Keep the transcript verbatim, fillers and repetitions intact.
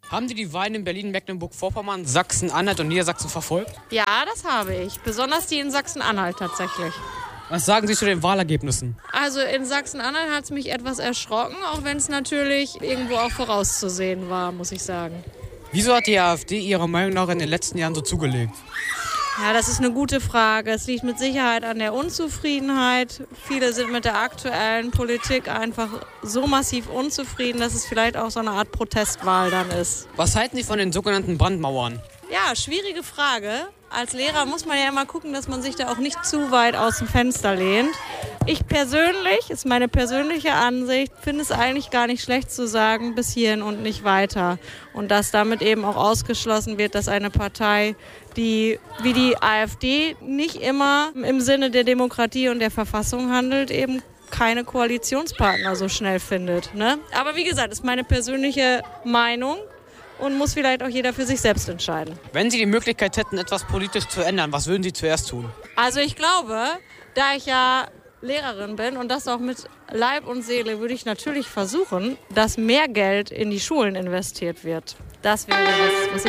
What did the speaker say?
Haben Sie die Wahlen in Berlin, Mecklenburg-Vorpommern, Sachsen-Anhalt und Niedersachsen verfolgt? Ja, das habe ich. Besonders die in Sachsen-Anhalt tatsächlich. Was sagen Sie zu den Wahlergebnissen? Also in Sachsen-Anhalt hat es mich etwas erschrocken, auch wenn es natürlich irgendwo auch vorauszusehen war, muss ich sagen. Wieso hat die AfD Ihrer Meinung nach in den letzten Jahren so zugelegt? Ja, das ist eine gute Frage. Es liegt mit Sicherheit an der Unzufriedenheit. Viele sind mit der aktuellen Politik einfach so massiv unzufrieden, dass es vielleicht auch so eine Art Protestwahl dann ist. Was halten Sie von den sogenannten Brandmauern? Ja, schwierige Frage. Als Lehrer muss man ja immer gucken, dass man sich da auch nicht zu weit aus dem Fenster lehnt. Ich persönlich, ist meine persönliche Ansicht, finde es eigentlich gar nicht schlecht zu sagen, bis hierhin und nicht weiter. Und dass damit eben auch ausgeschlossen wird, dass eine Partei, die wie die AfD nicht immer im Sinne der Demokratie und der Verfassung handelt, eben keine Koalitionspartner so schnell findet. Ne? Aber wie gesagt, ist meine persönliche Meinung. Und muss vielleicht auch jeder für sich selbst entscheiden. Wenn Sie die Möglichkeit hätten, etwas politisch zu ändern, was würden Sie zuerst tun? Also ich glaube, da ich ja Lehrerin bin und das auch mit Leib und Seele, würde ich natürlich versuchen, dass mehr Geld in die Schulen investiert wird. Das wäre was, was ich